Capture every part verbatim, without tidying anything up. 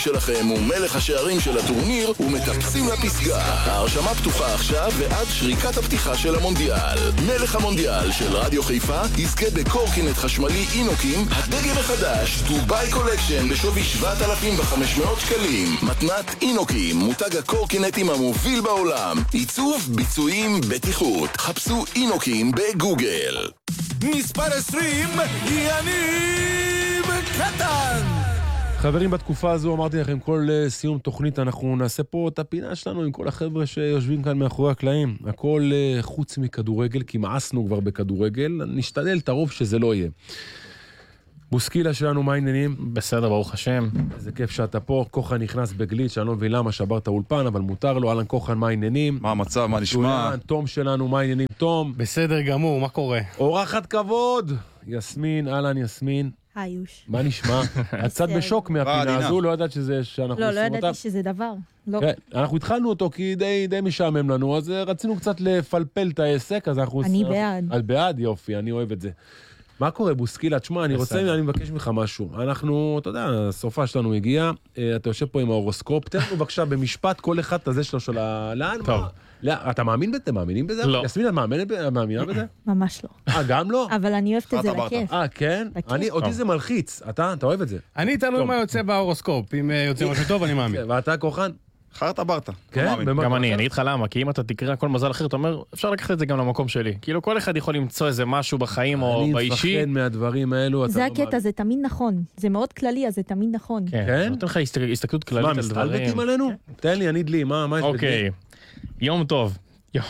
שלכם הוא מלך השערים של הטורניר ומטפסים לפסגה. ההרשמה פתוחה עכשיו ועד שריקת הפתיחה של המונדיאל. מלך המונדיאל של רדיו חיפה יזכה בקורקינט חשמלי אינוקים, הדגם החדש, דוביי קולקשן בשווי שבעת אלפים וחמש מאות שקלים. מתנת אינוקים, מותג הקורקינטים המוביל בעולם. עיצוב, ביצועים, בטיחות. חפשו אינוקים בגוגל. מספר עשרים, יניב קטן. חברים, בתקופה הזו אמרתי לכם, כל סיום תוכנית אנחנו נעשה פה את הפינה שלנו עם כל החבר'ה שיושבים כאן מאחורי הקלעים. הכל חוץ מכדורגל, כי מאסנו כבר בכדורגל, נשתדל את הרוב שזה לא יהיה. בוסקילה שלנו, מה העניינים? בסדר, ברוך השם. איזה כיף שאתה פה. כוחן נכנס בגליץ', אני לא מבין למה שברת אולפן, אבל מותר לו. אלן כוחן, מה העניינים? מה המצב, מה נשמע? תום שלנו, מה העניינים? תום. בסדר גמור, מה קורה? אורחת כבוד. יסמין, אלן, יסמין. היוש. מה נשמע? את קצת בשוק מהפינה הזו, לא ידעת שזה שאנחנו לא, לא עושים אותה? ידעתי שזה דבר. לא. אנחנו התחלנו אותו כי די משעמם לנו, אז רצינו קצת לפלפל את העסק, אז אנחנו... אני בעד. את בעד? יופי, אני אוהב את זה. מה קורה, בוסקילה? תשמע, אני רוצה, אני מבקש ממך משהו. אנחנו, אתה יודע, הסופה שלנו הגיעה, אתה יושב פה עם ההורוסקופ, תן לנו בבקשה במשפט, כל אחד תזה שלו של ה... לאן? טוב. אתה מאמין בזה? מאמינים בזה? לא. יסמין, את מאמינה בזה? ממש לא. אה, גם לא? אבל אני אוהבת את זה לכיף. אה, כן? אני, אותי זה מלחיץ. אתה, אתה אוהב את זה? אני תלוי מה יוצא בהורוסקופ. אם יוצא משהו טוב, אני מאמין. ואתה, כוחן? חרת ברתה. כן? גם אני, אני איתך למה, כי אם אתה תקרא כל מזל אחר, אתה אומר, אפשר לקחת את זה גם למקום שלי. כאילו כל אחד יכול למצוא איזה משהו בחיים או באישי. אני מפחד מהדברים האלו. זה הקטע, זה תמיד נכון. זה מאוד כללי, אז זה תמיד נכון. כן? נותן לך הסתכלות כללית על דברים. מה, מסתלבטים עלינו? תן לי, אני דלי, מה יש בזה? אוקיי, יום טוב.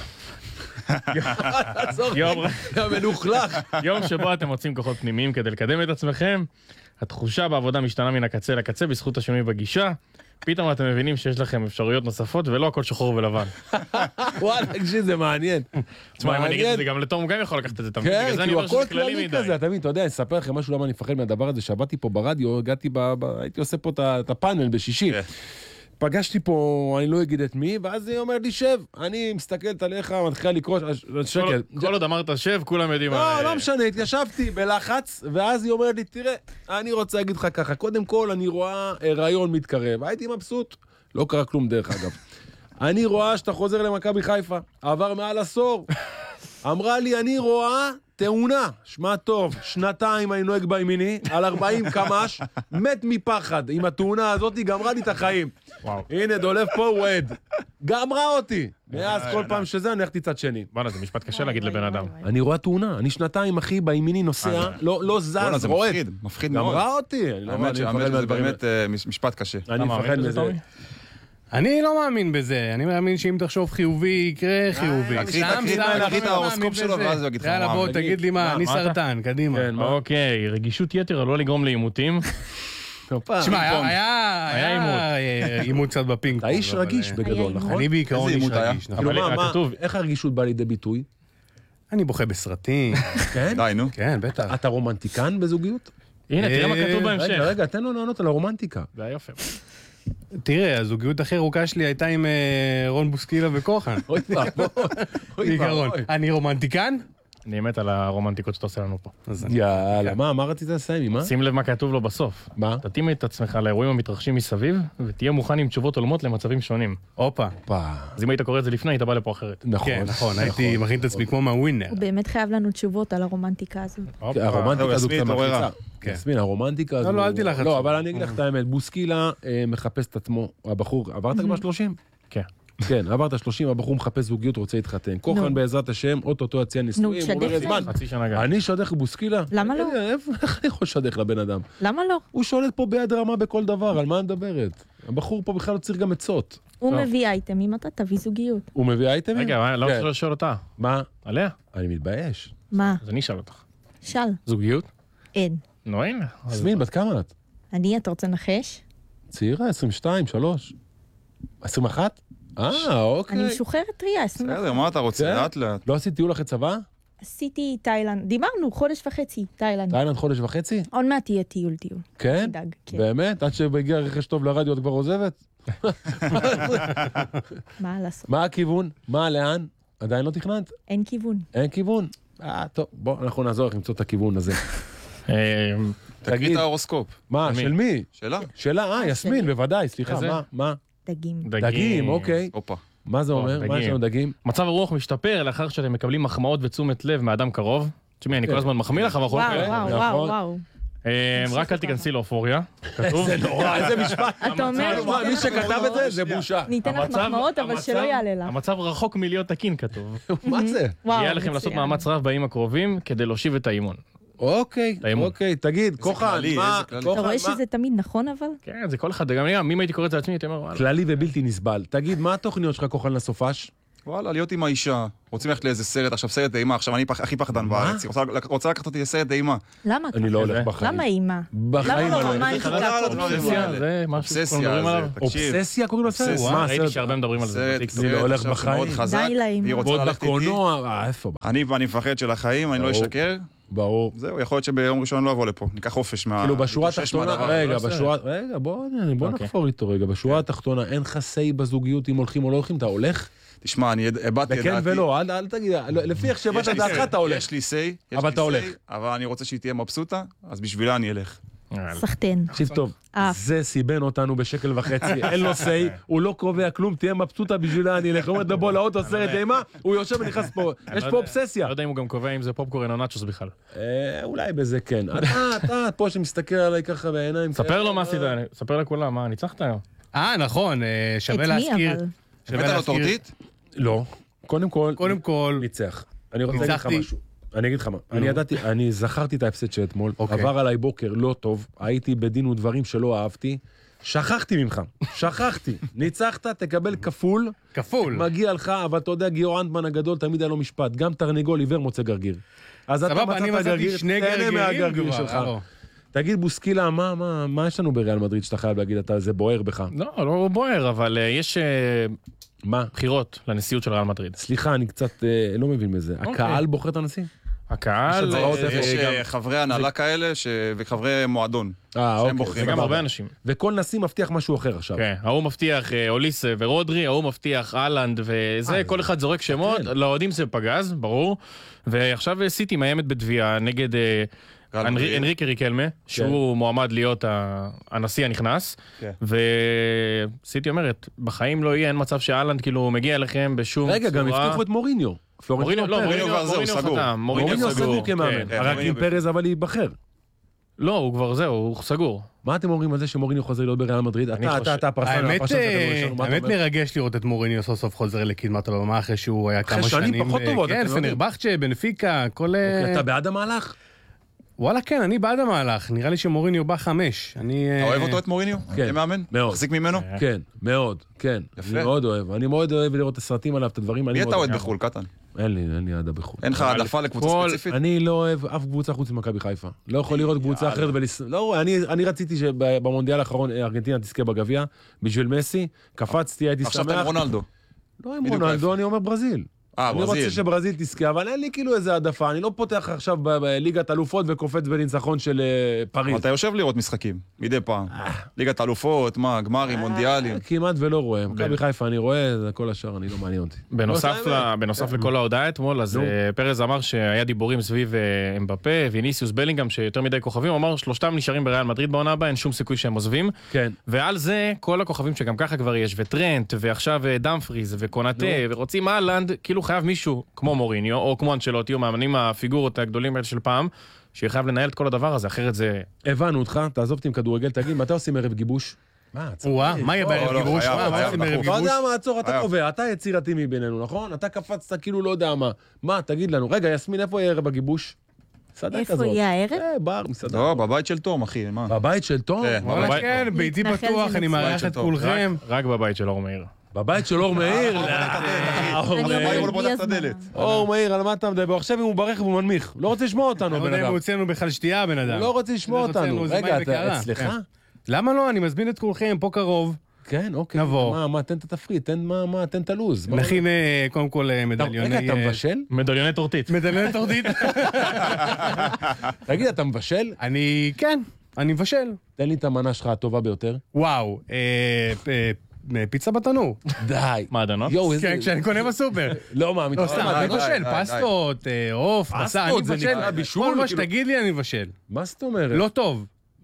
יום מלוכלך. יום שבו אתם מוצאים כוחות פנימיים כדי לקדם את עצמכם. התחושה בעבודה משתנה מן הקצה לקצה בזכות השינוי בגישה. פתאום אתם מבינים שיש לכם אפשרויות נוספות ולא הכל שחור ולבן. וואלה, תקשיב, זה מעניין. תשמע, אם אני אגיד את זה גם לתום גם יכול לקחת את זה תמיד. כן, כאילו הכל כללי כזה, אתה מבין, אתה יודע, אני אספר לכם משהו למה אני מפחד מהדבר הזה, שעבדתי פה ברדיו, הגעתי, הייתי עושה פה את הפאנל בשישי. פגשתי פה, אני לא אגיד את מי, ואז היא אומרת לי, שב, אני מסתכלת עליך, מתחילה לקרוא, שקל. כל עוד אמרת שב, כולם יודעים. לא, לא משנה, התיישבתי בלחץ, ואז היא אומרת לי, תראה, אני רוצה להגיד לך ככה, קודם כל אני רואה רעיון מתקרב, הייתי מבסוט, לא קרה כלום דרך אגב. אני רואה שאתה חוזר למכבי חיפה, עבר מעל עשור, אמרה לי, אני רואה תאונה, שמע טוב, שנתיים אני נוהג בימיני, על ארבעים קמ"ש, מת מפחד, עם התאונה הזאת היא גמרה לי את החיים. הנה, דולף פה, הוא עד. גמרה אותי. מאז כל פעם שזה, אני הלכתי צד שני. בוא'נה, זה משפט קשה להגיד לבן אדם. אני רואה תאונה, אני שנתיים, אחי, בימיני נוסע, לא זז, רועד. מפחיד מאוד. גמרה אותי. האמת שזה באמת משפט קשה. אני מפחד מזה. אני לא מאמין בזה, אני מאמין שאם תחשוב חיובי, יקרה חיובי. תקריא את ההורוסקופ שלו ואז הוא יגיד לך מה. יאללה בוא, תגיד לי מה, אני סרטן, קדימה. אוקיי, רגישות יתר לא לגרום לעימותים. תשמע, היה עימות קצת בפינג. אתה איש רגיש בגדול, נכון? אני בעיקרון איש רגיש. איך הרגישות באה לידי ביטוי? אני בוכה בסרטים. כן? די, נו. כן, בטח. אתה רומנטיקן בזוגיות? הנה, תראה מה כתוב בהמשך. רגע, רגע, תן לו לענות על הרומנטיקה. זה היה יופי. תראה, הזוגיות הכי ארוכה שלי הייתה עם רון בוסקילה וכוחן. אוי ואבוי. אני רומנטיקן? אני מת על הרומנטיקות שאתה עושה לנו פה. יאללה, מה, מה רצית לסיים עם מה? שים לב מה כתוב לו בסוף. מה? תתאים את עצמך לאירועים המתרחשים מסביב, ותהיה מוכן עם תשובות הולמות למצבים שונים. הופה. אז אם היית קורא את זה לפני, היית בא לפה אחרת. נכון. כן, נכון, הייתי מכין את עצמי כמו מהווינר. הוא באמת חייב לנו תשובות על הרומנטיקה הזאת. הרומנטיקה הזו קצת מלחיצה. יסמין, הרומנטיקה הזו... לא, לא, אל תלחץ. לא, אבל אני אגיד לך את האמת, בוסקילה מחפש את עצמו, הבחור, עברת כבר שלושים? כן. כן, עברת שלושים, הבחור מחפש זוגיות, רוצה להתחתן. כוחן בעזרת השם, אוטוטו הציע נישואים, נו, תשדך להם. חצי שנה גם. אני שדך בוסקילה? למה לא? איך אני יכול לשדך לבן אדם? למה לא? הוא שולט פה ביד רמה בכל דבר, על מה מדברת? הבחור פה בכלל לא צריך גם עצות. הוא מביא אייטמים, אתה תביא זוגיות. הוא מביא אייטמים? רגע, לא רוצה לשאול אותה. מה? עליה? אני מתבייש. מה? אז אני אשאל אותך. שאל. זוגיות? אין. נו, אין. יסמין, בת כמה את? אני, אתה רוצה לנחש? צעירה, עשרים ושתיים, שלוש. עשרים ואחת? אה, אוקיי. אני משוחררת טריה, עשרים ואחת. בסדר, מה אתה רוצה? לאט לאט. לא עשית טיול אחרי צבא? עשיתי תאילנד, דיברנו, חודש וחצי, תאילנד. תאילנד חודש וחצי? עוד מעט תהיה טיול טיול. כן? דג, כן. באמת? עד שבהגיע רכש טוב לרדיו את כבר עוזבת? מה לעשות? מה הכיוון? מה, לאן? עדיין לא תכננת? אין כיוון. אין כיוון? אה, טוב, בוא, אנחנו נעזור לך למצוא את הכיוון הזה. תקריא את ההורוסקופ. מה, של מי? שאלה. שאלה, אה, יסמין, בוודאי, סליחה, מה? מה? דגים. דגים, אוקיי. הופה. מה זה אומר? מה יש לנו דגים? מצב הרוח משתפר לאחר שאתם מקבלים מחמאות ותשומת לב מאדם קרוב. תשמעי, אני כל הזמן מחמיא לך, אבל וואו, וואו, וואו. רק אל תיכנסי לאופוריה. כתוב. זה נורא, איזה משפט. אתה אומר... מי שכתב את זה, זה בושה. ניתן לך מחמאות, אבל שלא יעלה לך. המצב רחוק מלהיות תקין, כתוב. מה זה? יהיה לכם לעשות מאמץ רב בימים הקרובים כדי להושיב את האימון. אוקיי, אוקיי, תגיד, כוחן, מה? אתה רואה שזה תמיד נכון אבל? כן, זה כל אחד, גם אם הייתי קורא את זה לעצמי, הייתי אומר, וואלה. כללי ובלתי נסבל. תגיד, מה התוכניות שלך כוחן לסופש? וואלה, להיות עם האישה. רוצים ללכת לאיזה סרט, עכשיו סרט אימה, עכשיו אני הכי פחדן בארץ. רוצה לקחת אותי לסרט אימה. למה? אני לא הולך בחיים. למה אימה? בחיים למה לא אני לא הולך. רומנטיקה? זה משהו אובססיה, זה, תקשיב. אובססיה קוראים לסרט? וואו, ראיתי שהרבה מדברים על זה. אני לא הולך בחיים. די לאימה. ועוד בקולנוע, איפה? אני ואני מפחד של החיים, אני לא אשקר. ברור. זהו, יכול להיות שביום ראשון לא אבוא לפה. ניקח חופש מה... כאילו בשורה התחתונה, רגע, בשורה... רגע, בוא נחפור איתו רגע. בשורה התחתונה, אין לך סי בזוגיות אם הולכים או לא הולכים, אתה הולך? תשמע, אני הבאתי את דעתי. וכן ולא, אל תגיד, לפי איך שבאת דעתך אתה הולך. יש לי סי, אבל אתה הולך. אבל אני רוצה שהיא תהיה מבסוטה, אז בשבילה אני אלך. סחטן. תקשיב טוב, זה סיבן אותנו בשקל וחצי, אין לו סי, הוא לא קובע כלום, תהיה מבסוטה בשבילה, אני אלך, אומרת לבוא לאוטו, סרט אימה, הוא יושב ונכנס פה, יש פה אובססיה. לא יודע אם הוא גם קובע אם זה פופקורן או נאצ'וס בכלל. אולי בזה כן. אתה, אתה, פה שמסתכל עליי ככה בעיניים. ספר לו מה עשית, ספר לכולם, מה, ניצחת היום? אה, נכון, שווה להזכיר. את מי אבל? הבאת לו טורטית? לא. קודם כל, קודם כל, ניצח. אני רוצה להגיד לך ניצחתי. משהו. אני אגיד לך מה, אני ידעתי, אני זכרתי את ההפסד של אתמול, עבר עליי בוקר לא טוב, הייתי בדין ודברים שלא אהבתי, שכחתי ממך, שכחתי, ניצחת, תקבל כפול, כפול. מגיע לך, אבל אתה יודע, גיאור אנטמן הגדול תמיד היה לו משפט, גם תרנגול עיוור מוצא גרגיר. אז אתה סבבה, אני מצאת מצאתי גרגיר, שני תהנה גרגירים מהגרגיר כבר, שלך. הלו. תגיד בוסקילה, מה, מה, מה יש לנו בריאל מדריד שאתה חייב להגיד, אתה, זה בוער בך? לא, לא בוער, אבל יש מה? בחירות לנשיאות של ריאל מדריד. סליחה, אני קצת אה, לא מבין בזה. הקהל בוחר את הנשיא? הקהל... יש חברי הנהלה כאלה וחברי מועדון. אה, אוקיי. בוחרים. זה גם הרבה אנשים. וכל נשיא מבטיח משהו אחר עכשיו. כן, ההוא מבטיח אוליס ורודרי, ההוא מבטיח אהלנד וזה, כל אחד זורק שמות, לאוהדים זה פגז, ברור. ועכשיו סיטי מאיימת בתביעה נגד אנריקה ריקלמה, שהוא מועמד להיות הנשיא הנכנס, וסיטי אומרת, בחיים לא יהיה, אין מצב שאהלנד כאילו מגיע אליכם בשום צורה. רגע, גם הבטיחו את מוריניו. מוריניו, לא, מוריניו כבר זהו, סגור. מוריניו סגור כמאמן. רק עם פרז אבל להיבחר. לא, הוא כבר זהו, הוא סגור. מה אתם אומרים על זה שמוריניו חוזר להיות בריאל מדריד? אתה, אתה, אתה הפרסן, הפרשן הכדורגל. האמת מרגש לראות את מוריניו סוף סוף חוזר לקדמת הבמה אחרי שהוא היה כמה שנים. אחרי שנים פחות טובות. כן, פנרבחצ'ה, בנפיקה, כל... אתה בעד המהלך? וואלה כן, אני בעד המהלך. נראה לי שמוריניו בא חמש. אתה אוהב אותו את מוריניו? כן. מאמן? מאוד. מחזיק ממנו? כן, מאוד, כן. אני מאוד אוהב. אני מאוד אוהב לראות את הסרטים עליו, את הדברים. מי אתה אוהד בחול, קטן? אין לי, אין לי עדה בחול. אין לך העדפה לקבוצה ספציפית? אני לא אוהב אף קבוצה חוץ ממכבי חיפה. לא יכול לראות קבוצה אחרת בלישראל. לא, אני רציתי שבמונדיאל האחרון ארגנטינה תזכה בגביע, בשביל מסי, קפצתי, הייתי שמח. עכשיו אתה עם רונלדו. לא עם רונלדו, אני אומר ברזיל. אה, אני ברזיל. רוצה שברזיל תזכה, אבל אין לי כאילו איזה העדפה, אני לא פותח עכשיו בליגת אלופות וקופץ בניצחון של פריז. אתה יושב לראות משחקים, מדי פעם. ליגת אלופות, מה, גמרים, מונדיאלים. כמעט ולא רואה. מכבי חיפה אני רואה, זה כל השאר, אני לא מעניין אותי. בנוסף לכל ההודעה אתמול, אז פרז אמר שהיה דיבורים סביב אמבפה, ויניסיוס בלינגהאם, שיותר מדי כוכבים, הוא אמר שלושתם נשארים בריאל מדריד בעונה הבאה, אין שום סיכוי שהם עוזבים. כן. ועל זה כל הכוכבים שגם ככה כבר יש, וטרנט, ועכשיו דמפריז, וקונאטה, ורוצים אהלנד, כאילו חייב מישהו כמו מוריניו, או כמו אנצ'לוטי, או מאמנים הפיגורות הגדולים האלה של פעם, שיהיה חייב לנהל את כל הדבר הזה, אחרת זה... הבנו אותך, תעזוב אותי עם כדורגל, תגיד, מתי עושים ערב גיבוש? מה, מה יהיה בערב גיבוש? מה עושים בערב לא גיבוש? יודע מה, עצור, אתה קובע, אתה יצירתי מבינינו, נכון? אתה קפצת כאילו לא יודע מה. מה, תגיד לנו, רגע, יסמין, איפה יהיה ערב הגיבוש? מסעדה כזאת. איפה יהיה הערב? אה, בר, מסעדה. לא, בבית של תום, אחי, מה? בבית של תום? וואלה כן, ביתי להתנחל פתוח, זה אני מצוין. מארח את כולכם. רק בבית של אור מאיר. בבית של אור מאיר? אור אני מאיר. אומרת, הוא לא פותח הגיע את הדלת. הזמן. אור מאיר, על מה אתה מדבר? עכשיו אם הוא ברכב הוא מנמיך. לא רוצה לשמוע אותנו, אני לא בן יודע אם אדם. הוא הוצאנו בכלל שתייה, בן אדם. הוא לא רוצה לשמוע הוא אותנו. הוצאנו, זה רגע, מים אתה וקרה. אצלך? כן. למה לא? אני מזמין את כולכם, פה קרוב. כן, אוקיי. נבוא. מה, מה, תן את התפריט, תן מה, מה, תן את הלו"ז. נכין אה, קודם כל אה, מדליוני... רגע, אתה מבשל? מדליוני טורטית. מדליוני טורטית. תגיד, אתה מבשל? אני, כן, אני מבשל. תן לי את המנה שלך הטובה ביותר. וואו, אה, אה, אה, פיצה בתנור. די. מעדנות? יואו, איזה... כן, כשאני קונה בסופר. לא, מה, לא, מתחילת סתם, מה, אני די, מבשל, די, פסטות, אה, עוף, בשר, אני פסטות, זה מבשל. נקרא בישול, כל מה כאילו- שתגיד לי אני מבשל. מה זאת אומרת? לא טוב.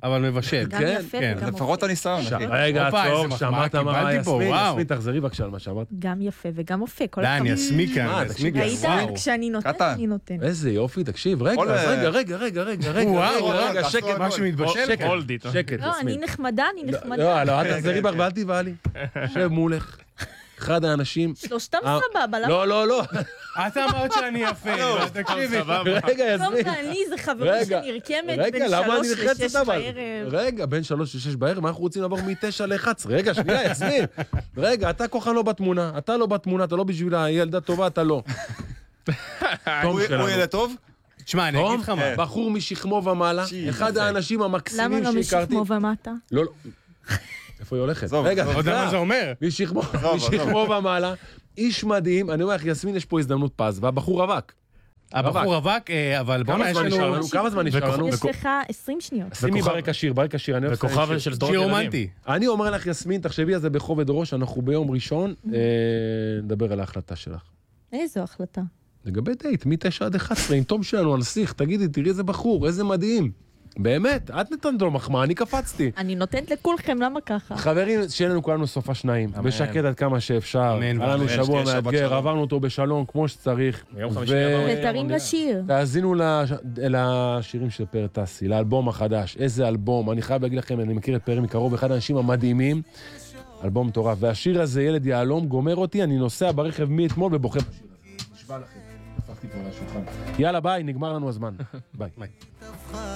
אבל מבשל. גם כן, יפה כן. וגם לפחות אופה. הניסיון, אחי. רגע, הופה, איזה עצור, מחמאה שמעת מה קיבלתי פה, יסמין? וואו. יסמין, תחזרי בבקשה על מה שאמרת. גם יפה וגם אופה, כל די, הכבוד. אני אסמיק כאן, מה, אני תקשיב, אסמיק כאן, ראית? וואו. כשאני נותנת, קטן. אני נותנת. איזה יופי, תקשיב, רגע, כל, אז אה, רגע, רגע, רגע, רגע, רגע, וואו, רגע, רגע, רגע, שקט, מה שמתבשל שקט, פה. Hold it. שקט, לא, אני יסמין. נחמדה, אני לא, נחמדה. לא, אל תחזרי בך ואל תבעלי. שב מולך. אחד האנשים... שלושתם אה, סבבה, למה? לא, לא, לא. את אמרת שאני יפה, אז תקשיבי. רגע, טוב, יסמין. ואני זה חברה רגע, שנרקמת רגע, בין למה אני שלוש נלחצת לשש אבל? בערב. רגע, בין שלוש לשש בערב, מה אנחנו רוצים לעבור מתשע לאחת עשרה? רגע, שנייה, יסמין. רגע, אתה כוחן לא בתמונה, אתה לא בתמונה, אתה לא בשבילה, היא ילדה טובה, אתה לא. הוא הוא ילד טוב? תשמע, אני אגיד לך מה. בחור משכמו ומעלה, אחד האנשים למה המקסימים לא שהכרתי. משכמו ומטה? לא, לא. איפה היא הולכת? עזוב, רגע, עזוב. לא יודע מה זה אומר. משכמו עזוב. משכמו ומעלה, איש מדהים, אני אומר לך, יסמין, יש פה הזדמנות פז, והבחור רווק. הבחור רווק, אה, אבל כמה בוא'נה, יש זמן נשאר לנו לנו? כמה זמן נשאר לנו? יש לך עשרים שניות. שימי וכוכב- ברקע שיר, ברקע שיר, אני אוהב וכוכב לשחק של שיר. סדרות שיר ילדים. רומנטי. אני אומר לך, יסמין, תחשבי על זה בכובד ראש, אנחנו ביום ראשון, אה, נדבר על ההחלטה שלך. איזו החלטה. לגבי דייט, מ-תשע עד אחת עשרה, עם תום שלנו, הנסיך, תגידי, תראי איזה בחור, איזה מדהים. באמת, את נתנת לו מחמאה, אני קפצתי. אני נותנת לכולכם, למה ככה? חברים, שיהיה לנו כולנו סופה שניים, בשקט עד כמה שאפשר. אמן, היה לנו ואמן, שבוע שתהיה שבת מאתגר, שלום. עברנו אותו בשלום, כמו שצריך. ביום חמישי ו- הבא. ותרים לשיר. תאזינו לש- לשירים של פאר טסי, לאלבום החדש. איזה אלבום, אני חייב להגיד לכם, אני מכיר את פאר מקרוב, אחד האנשים המדהימים. אלבום מטורף. והשיר הזה, ילד יהלום, גומר אותי, אני נוסע ברכב מאתמול ובוחר בשיר הזה. נשבע לכם. הפכתי פה על השולחן. יאללה, ביי, נגמר לנו הזמן. ביי.